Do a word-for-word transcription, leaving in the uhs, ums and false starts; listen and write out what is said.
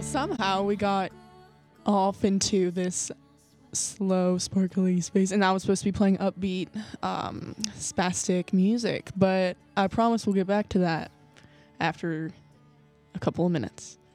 Somehow we got off into this slow, sparkly space, and I was supposed to be playing upbeat, um, spastic music, but I promise we'll get back to that after a couple of minutes.